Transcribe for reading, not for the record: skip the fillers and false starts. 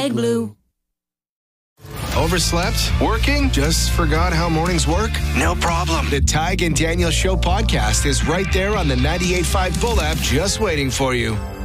Big Blue. Overslept? Working? Just forgot how mornings work? No problem. The Tig and Daniel Show podcast is right there on the 98.5 Bull app just waiting for you.